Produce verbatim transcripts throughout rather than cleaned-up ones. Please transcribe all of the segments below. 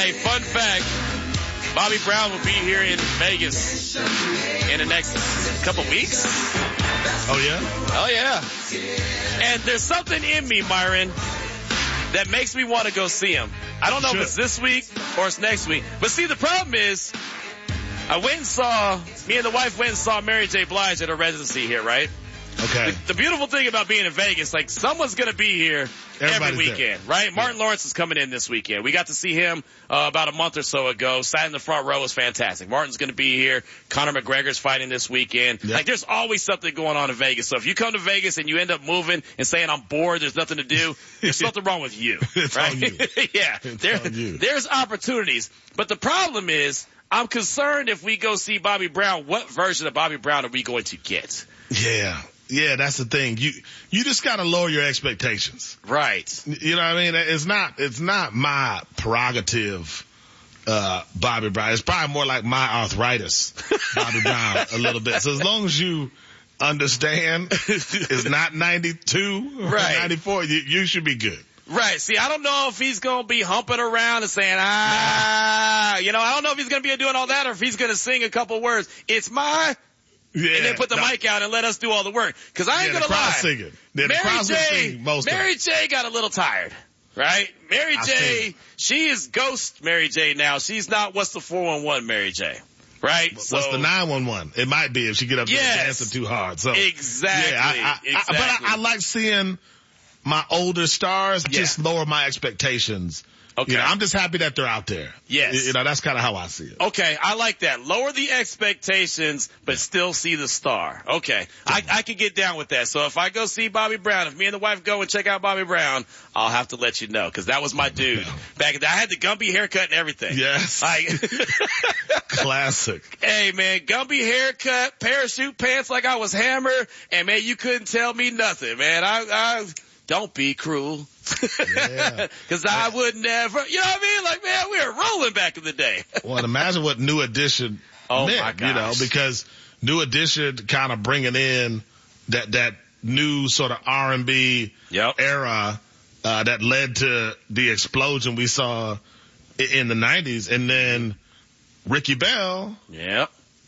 Hey, fun fact, Bobby Brown will be here in Vegas in the next couple weeks. Oh, yeah? Oh, yeah. And there's something in me, Myron, that makes me want to go see him. I don't know Sure. if it's this week or it's next week. But see, the problem is, I went and saw, me and the wife went and saw Mary J. Blige at her residency here, right? Okay. The, the beautiful thing about being in Vegas, like, someone's going to be here Everybody's every weekend, there. right? Martin Lawrence is coming in this weekend. We got to see him uh, about a month or so ago. Sat in the front row. It was fantastic. Martin's going to be here. Conor McGregor's fighting this weekend. Yep. Like, there's always something going on in Vegas. So if you come to Vegas and you end up moving and saying, I'm bored, there's nothing to do, there's something wrong with you, It's right? on you. yeah. It's There, on you. There's opportunities. But the problem is, I'm concerned if we go see Bobby Brown, what version of Bobby Brown are we going to get? Yeah. Yeah, that's the thing. You you just got to lower your expectations. Right. You know what I mean? It's not it's not my prerogative, uh, Bobby Brown. It's probably more like my arthritis, Bobby Brown, a little bit. So as long as you understand it's not ninety-two or Right. ninety-four, you, you should be good. Right. See, I don't know if he's going to be humping around and saying, ah, you know, I don't know if he's going to be doing all that or if he's going to sing a couple words. It's my, Yeah. and then put the No, mic out and let us do all the work. Cause I ain't yeah, going the to lie. crowd's singing. Yeah, the Mary crowd's J, singing most Mary of it. J got a little tired. Right? Mary I J, see. she is ghost Mary J now. She's not what's the four one one Mary J. Right? What's so, the nine one one? It might be if she get up there Yes. dancing too hard. So Exactly. Yeah, I, I, exactly. I, but I, I like seeing my older stars Yeah. just lower my expectations. Okay. You know, I'm just happy that they're out there. Yes. You know, that's kind of how I see it. Okay, I like that. Lower the expectations, but still see the star. Okay, I, I can get down with that. So if I go see Bobby Brown, if me and the wife go and check out Bobby Brown, I'll have to let you know, because that was my dude. Back in the, I had the Gumby haircut and everything. Yes. Like, Classic. hey man, Gumby haircut, parachute pants like I was Hammer, and man, you couldn't tell me nothing, man. I, I don't be cruel. Yeah. Cause I would never, you know what I mean? Like, man, we were rolling back in the day. Well, imagine what New Edition Oh, meant, my you know, gosh. because New Edition kind of bringing in that, that new sort of R and B Yep. era, uh, that led to the explosion we saw i- in the nineties. And then Ricky Bell Yep.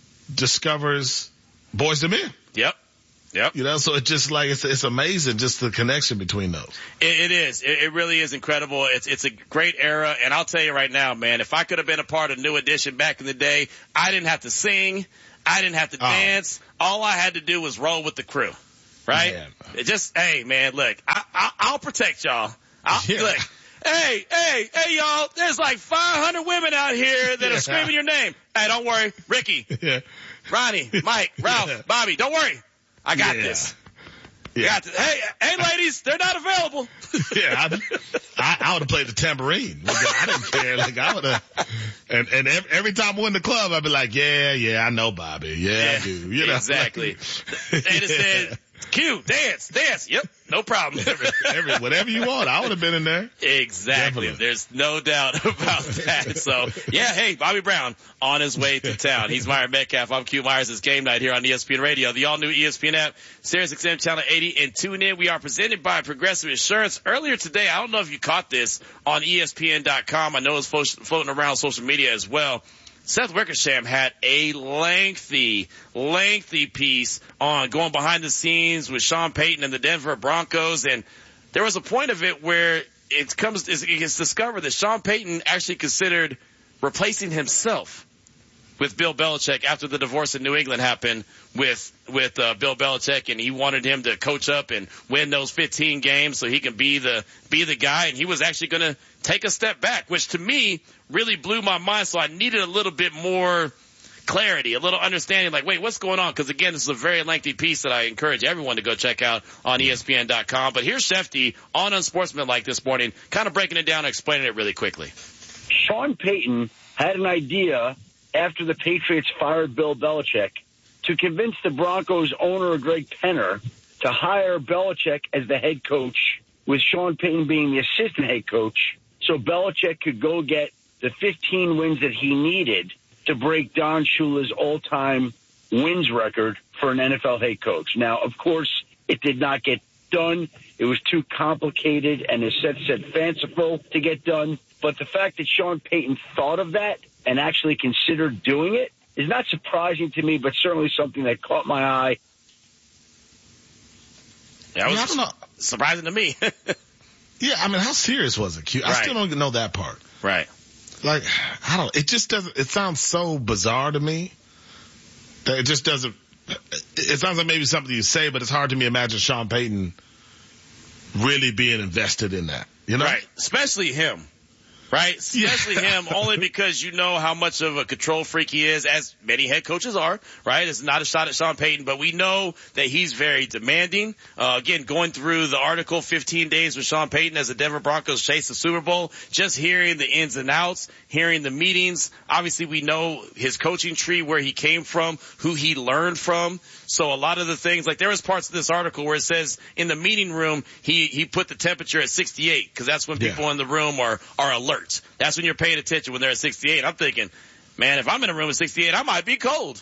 discovers Boyz two Men. Yep. Yep. You know, so it's just like, it's, it's amazing just the connection between those. It, it is. It, it really is incredible. It's it's a great era, and I'll tell you right now, man. If I could have been a part of New Edition back in the day, I didn't have to sing, I didn't have to Oh. dance. All I had to do was roll with the crew, right? Man. It just, hey, man, look, I, I, I'll protect y'all. I'll, Yeah. Look, hey, hey, hey, y'all. There's like five hundred women out here that Yeah. are screaming your name. Hey, don't worry, Ricky, Yeah. Ronnie, Mike, Ralph, Yeah. Bobby, don't worry, I got Yeah. this. Yeah. Got this. Hey, hey, ladies, they're not available. Yeah, I, I, I would have played the tambourine. Like, I didn't care. Like, I would have, and, and every, every time we in the club, I'd be like, yeah, yeah, I know Bobby. Yeah, I do. You know, exactly. They just said, Q, dance, dance. Yep, no problem. every, every, whatever you want. I would have been in there. Exactly. Definitely. There's no doubt about that. So, yeah, hey, Bobby Brown on his way to town. He's Myron Metcalf. I'm Q Myers. It's Game Night here on E S P N Radio, the all-new E S P N app, Sirius X M Channel eighty, and tune in. We are presented by Progressive Insurance. Earlier today, I don't know if you caught this on E S P N dot com. I know it's floating around social media as well. Seth Wickersham had a lengthy, lengthy piece on going behind the scenes with Sean Payton and the Denver Broncos, and there was a point of it where it comes, it gets discovered that Sean Payton actually considered replacing himself with Bill Belichick after the divorce in New England happened with with uh, Bill Belichick, and he wanted him to coach up and win those fifteen games so he can be the be the guy, and he was actually going to take a step back, which to me really blew my mind. So I needed a little bit more clarity, a little understanding, like, wait, what's going on? Because again, this is a very lengthy piece that I encourage everyone to go check out on E S P N dot com. But here's Shefty on Unsportsmanlike this morning, kind of breaking it down and explaining it really quickly. Sean Payton had an idea after the Patriots fired Bill Belichick to convince the Broncos owner, Greg Penner, to hire Belichick as the head coach, with Sean Payton being the assistant head coach, so Belichick could go get the fifteen wins that he needed to break Don Shula's all-time wins record for an N F L head coach. Now, of course, it did not get done. it was too complicated and, as Seth said, fanciful to get done. But the fact that Sean Payton thought of that and actually considered doing it is not surprising to me, but certainly something that caught my eye. That was yeah, I don't know. surprising to me. Yeah, I mean, how serious was it, Q? I Right. still don't know that part. Right. Like, I don't, it just doesn't, it sounds so bizarre to me that it just doesn't, it sounds like maybe something you say, but it's hard to me imagine Sean Payton really being invested in that, you know? Right. Especially him. Right? Especially Yeah. him, only because you know how much of a control freak he is, as many head coaches are, right? It's not a shot at Sean Payton, but we know that he's very demanding. Uh, again, going through the article, fifteen days with Sean Payton as the Denver Broncos chase the Super Bowl, just hearing the ins and outs, hearing the meetings. Obviously, we know his coaching tree, where he came from, who he learned from. So a lot of the things, like there was parts of this article where it says in the meeting room, he, he put the temperature at sixty-eight, because that's when people Yeah. in the room are, are alert. That's when you're paying attention, when they're at sixty-eight. I'm thinking, man, if I'm in a room at sixty-eight, I might be cold.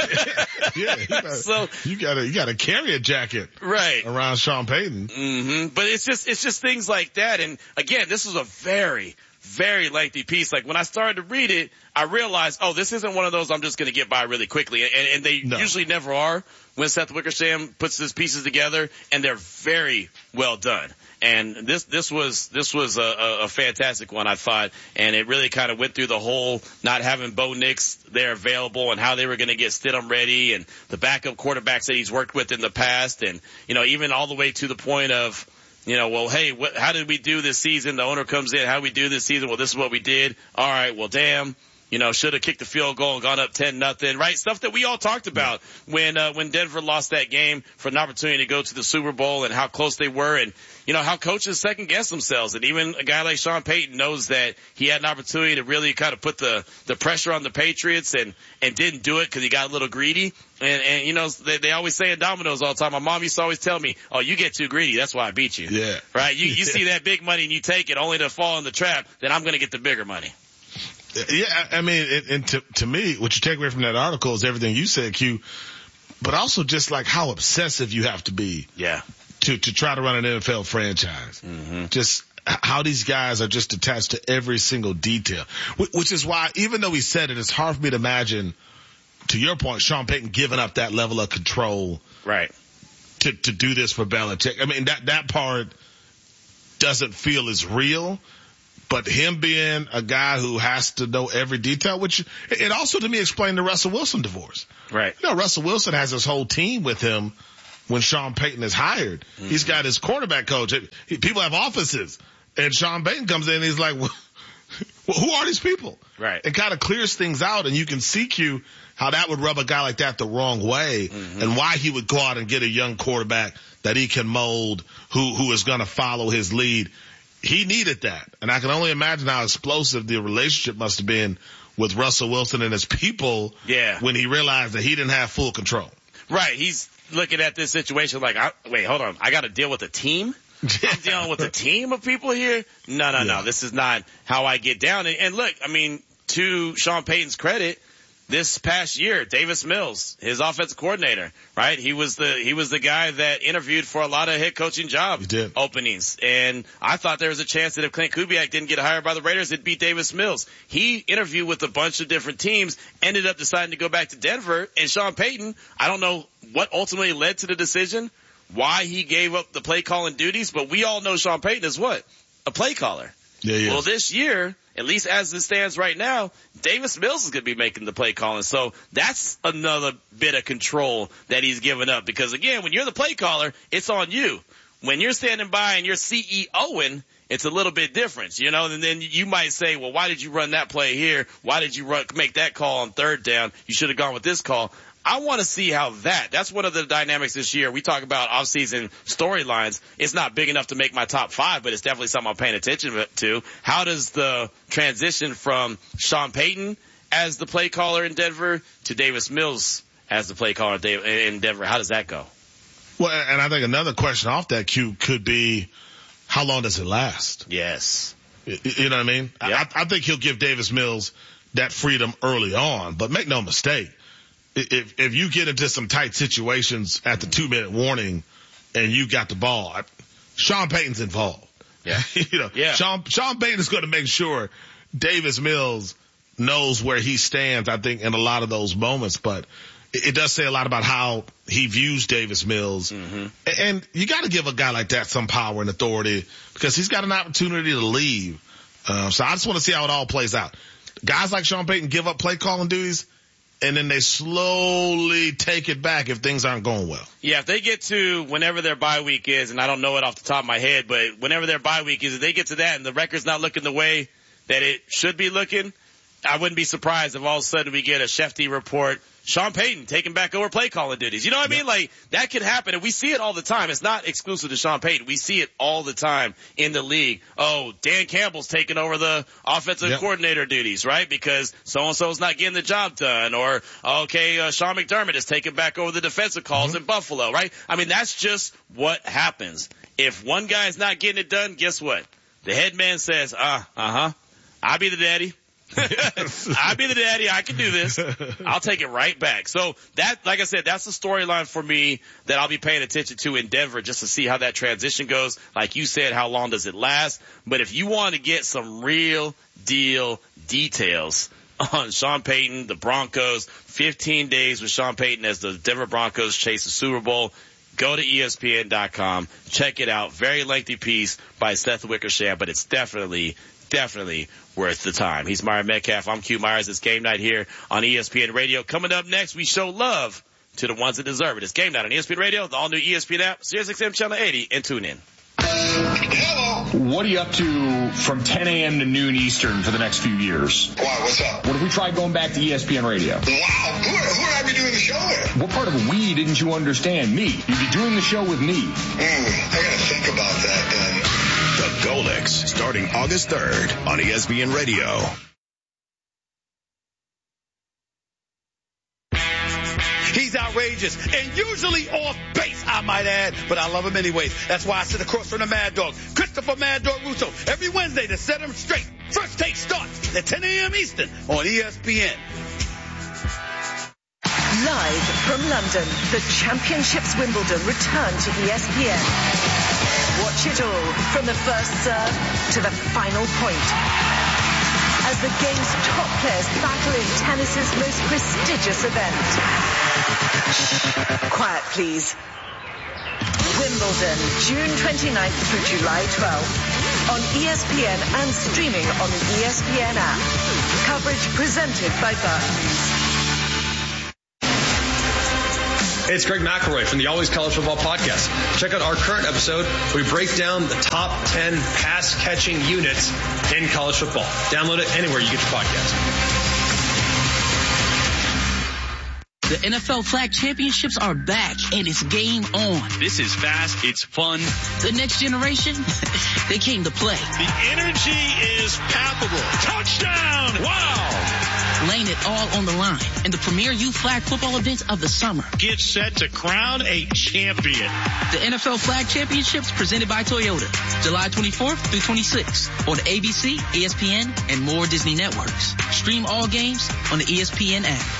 Yeah, you gotta, So- you gotta, you gotta carry a jacket Right. around Sean Payton. hmm But it's just, it's just things like that. And again, this was a very, very lengthy piece. Like when I started to read it, I realized, oh, this isn't one of those I'm just going to get by really quickly. And, and they No. usually never are when Seth Wickersham puts his pieces together, and they're very well done. And this, this was, this was a, a, a fantastic one, I thought. And it really kind of went through the whole not having Bo Nix there available and how they were going to get Stidham ready and the backup quarterbacks that he's worked with in the past. And, you know, even all the way to the point of, you know, well, hey, what, how did we do this season? The owner comes in. How did we do this season? Well, this is what we did. All right. Well, damn. You know, should have kicked the field goal and gone up ten nothing, right? Stuff that we all talked about when, uh, when Denver lost that game for an opportunity to go to the Super Bowl, and how close they were, and, you know, how coaches second guess themselves. And even a guy like Sean Payton knows that he had an opportunity to really kind of put the, the pressure on the Patriots, and, and didn't do it because he got a little greedy. And, and, you know, they, they always say in dominoes all the time. My mom used to always tell me, oh, you get too greedy. That's why I beat you. Yeah. Right? You, you see that big money and you take it only to fall in the trap, then I'm going to get the bigger money. Yeah, I mean, and, and to, to me, what you take away from that article is everything you said, Q, but also just like how obsessive you have to be Yeah. to, to try to run an N F L franchise. Mm-hmm. Just how these guys are just attached to every single detail, which is why, even though he said it, it's hard for me to imagine, to your point, Sean Payton giving up that level of control Right. to, to do this for Belichick. I mean, that, that part doesn't feel as real. But him being a guy who has to know every detail, which it also to me explained the Russell Wilson divorce. Right. You know, Russell Wilson has his whole team with him when Sean Payton is hired. Mm-hmm. He's got his quarterback coach. He, people have offices. And Sean Payton comes in and he's like, well, who are these people? Right. It kind of clears things out, and you can see, Q, how that would rub a guy like that the wrong way, mm-hmm. and why he would go out and get a young quarterback that he can mold, who who is going to follow his lead. He needed that. And I can only imagine how explosive the relationship must have been with Russell Wilson and his people yeah. when he realized that he didn't have full control. Right. He's looking at this situation like, I, wait, hold on. I got to deal with a team? I'm dealing with a team of people here? No, no, yeah. no. This is not how I get down. And, and look, I mean, to Sean Payton's credit, this past year, Davis Mills, his offensive coordinator, right? He was the, he was the guy that interviewed for a lot of head coaching job openings. And I thought there was a chance that if Clint Kubiak didn't get hired by the Raiders, it'd be Davis Mills. He interviewed with a bunch of different teams, ended up deciding to go back to Denver. And Sean Payton, I don't know what ultimately led to the decision, why he gave up the play calling duties, but we all know Sean Payton is what? A play caller. Yeah, yeah. Well, this year, at least as it stands right now, Davis Mills is going to be making the play calling. So that's another bit of control that he's given up. Because again, when you're the play caller, it's on you. When you're standing by and you're C E O-ing, it's a little bit different, you know, and then you might say, well, why did you run that play here? Why did you run, make that call on third down? You should have gone with this call. I want to see how that, that's one of the dynamics this year. We talk about off-season storylines. It's not big enough to make my top five, but it's definitely something I'm paying attention to. How does the transition from Sean Payton as the play caller in Denver to Davis Mills as the play caller in Denver, how does that go? Well, and I think another question off that, Q, could be, how long does it last? Yes. You know what I mean? Yep. I, I think he'll give Davis Mills that freedom early on, but make no mistake. If, if you get into some tight situations at the two minute warning and you got the ball, Sean Payton's involved. Yeah. you know, yeah. Sean, Sean Payton is going to make sure Davis Mills knows where he stands, I think, in a lot of those moments. But it, it does say a lot about how he views Davis Mills. Mm-hmm. And you got to give a guy like that some power and authority because he's got an opportunity to leave. Uh, so I just want to see how it all plays out. Guys like Sean Payton give up play calling duties, and then they slowly take it back if things aren't going well. Yeah, if they get to whenever their bye week is, and I don't know it off the top of my head, but whenever their bye week is, if they get to that and the record's not looking the way that it should be looking, I wouldn't be surprised if all of a sudden we get a Shefty report, Sean Payton taking back over play calling duties. You know what I mean? Yeah. Like, that could happen, and we see it all the time. It's not exclusive to Sean Payton. We see it all the time in the league. Oh, Dan Campbell's taking over the offensive yep. coordinator duties, right? Because so-and-so's not getting the job done. Or, okay, uh, Sean McDermott is taking back over the defensive calls mm-hmm. in Buffalo, right? I mean, that's just what happens. If one guy's not getting it done, guess what? The head man says, uh, uh-huh, I'll be the daddy. I'll be the daddy. I can do this. I'll take it right back. So that, like I said, that's the storyline for me that I'll be paying attention to in Denver just to see how that transition goes. Like you said, how long does it last? But if you want to get some real deal details on Sean Payton, the Broncos, fifteen days with Sean Payton as the Denver Broncos chase the Super Bowl, go to E S P N dot com. Check it out. Very lengthy piece by Seth Wickersham, but it's definitely Definitely worth the time. He's Myron Metcalf. I'm Q Myers. It's Game Night here on E S P N Radio. Coming up next, we show love to the ones that deserve it. It's Game Night on E S P N Radio, the all-new E S P N app, Sirius X M Channel eighty, and tune in. Hello. What are you up to from ten a.m. to noon Eastern for the next few years? Why, what's up? What if we tried going back to E S P N Radio? Wow. Who, who would I be doing the show with? What part of we didn't you understand? Me. You'd be doing the show with me. Hmm. I gotta think about that then. The Golix, starting August third on E S P N Radio. He's outrageous and usually off base, I might add, but I love him anyways. That's why I sit across from the Mad Dog, Christopher Mad Dog Russo, every Wednesday to set him straight. First Take starts at ten a.m. Eastern on E S P N. Live from London, the Championships Wimbledon return to E S P N. Watch it all from the first serve to the final point. As the game's top players battle in tennis's most prestigious event. Quiet, please. Wimbledon, June twenty-ninth through July twelfth. On E S P N and streaming on the E S P N app. Coverage presented by Barclays. Hey, it's Greg McElroy from the Always College Football Podcast. Check out our current episode where we break down the top ten pass-catching units in college football. Download it anywhere you get your podcast. The N F L Flag Championships are back, and it's game on. This is fast. It's fun. The next generation, they came to play. The energy is palpable. Touchdown! Wow! Laying it all on the line in the premier youth flag football event of the summer. Get set to crown a champion. The N F L Flag Championships presented by Toyota, July twenty-fourth through twenty-sixth on A B C, E S P N, and more Disney networks. Stream all games on the E S P N app.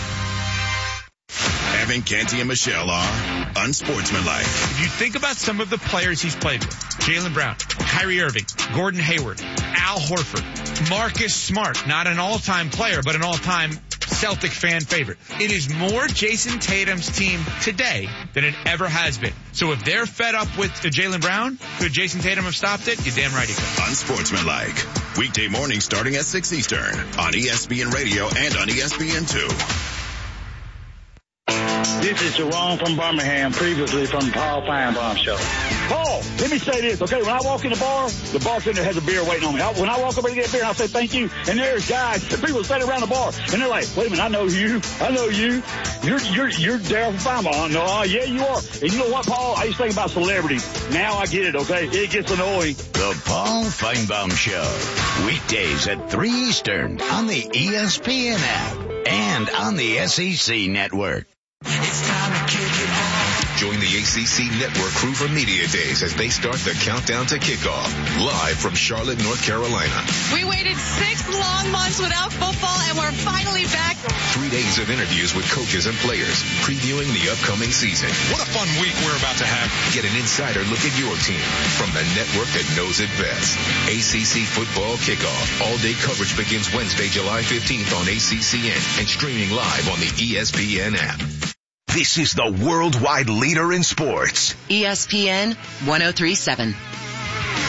Evan Canty and Michelle are unsportsmanlike. If you think about some of the players he's played with, Jaylen Brown, Kyrie Irving, Gordon Hayward, Al Horford, Marcus Smart, not an all-time player, but an all-time Celtic fan favorite. It is more Jason Tatum's team today than it ever has been. So if they're fed up with Jaylen Brown, could Jason Tatum have stopped it? You're damn right he could. Unsportsmanlike. Weekday morning starting at six Eastern on E S P N Radio and on E S P N two. This is Jerome from Birmingham, previously from the Paul Feinbaum Show. Paul, let me say this, okay? When I walk in the bar, the bartender has a beer waiting on me. I, when I walk over to get a beer, I say thank you, and there's guys, people standing around the bar, and they're like, wait a minute, I know you, I know you. You're you're you're Daryl from Feinbaum. No, uh, yeah, you are. And you know what, Paul? I used to think about celebrities. Now I get it, okay? It gets annoying. The Paul Feinbaum Show, weekdays at three Eastern on the E S P N app and on the S E C network. It's time to kick it off. Join the A C C Network crew for Media Days as they start the countdown to kickoff. Live from Charlotte, North Carolina. We waited six long months without football, and we're finally back. Three days of interviews with coaches and players, previewing the upcoming season. What a fun week we're about to have. Get an insider look at your team from the network that knows it best. A C C Football Kickoff. All-day coverage begins Wednesday, July fifteenth on A C C N and streaming live on the E S P N app. This is the worldwide leader in sports. E S P N one oh three point seven.